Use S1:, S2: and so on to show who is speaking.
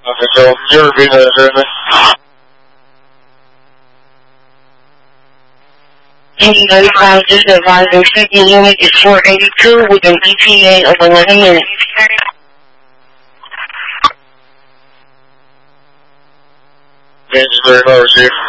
S1: Okay, so you're repeating that apparently.
S2: Any notified this advisor second unit is 482 with an ETA of 11 minutes.
S1: Change is very low, Chief.